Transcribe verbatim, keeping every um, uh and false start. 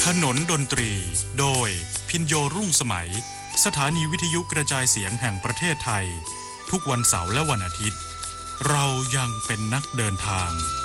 ถนนดนตรีโดยพินโยรุ่งสมัยสถานีวิทยุกระจายเสียงแห่งประเทศไทยทุกวันเสาร์และวันอาทิตย์เรายังเป็นนักเดินทาง